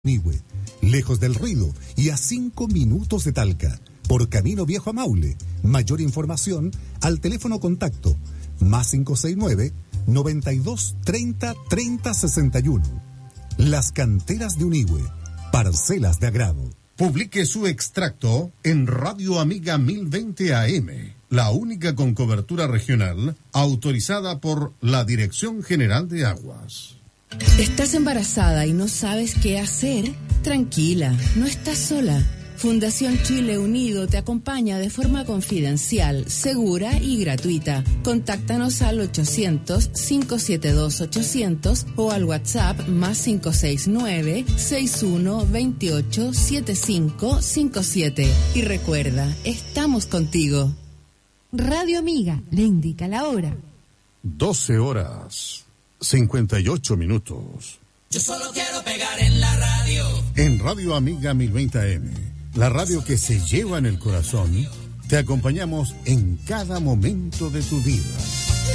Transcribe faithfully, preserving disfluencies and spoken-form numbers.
Nihue, lejos del ruido y a cinco minutos de Talca, por Camino Viejo a Maule. Mayor información al teléfono contacto más cinco seis nueve, noventa y dos, treinta, treinta, sesenta y uno. Las canteras de Unihue, parcelas de agrado. Publique su extracto en Radio Amiga mil veinte A M, la única con cobertura regional autorizada por la Dirección General de Aguas. ¿Estás embarazada y no sabes qué hacer? Tranquila, no estás sola. Fundación Chile Unido te acompaña de forma confidencial, segura y gratuita. Contáctanos al ochocientos, cinco siete dos, ochocientos o al WhatsApp más cinco seis nueve, sesenta y uno, veintiocho, setenta y cinco cincuenta y siete. Y recuerda, estamos contigo. Radio Amiga le indica la hora. doce horas, cincuenta y ocho minutos. Yo solo quiero pegar en la radio. En Radio Amiga mil veinte A M, la radio que se lleva en el corazón, te acompañamos en cada momento de tu vida.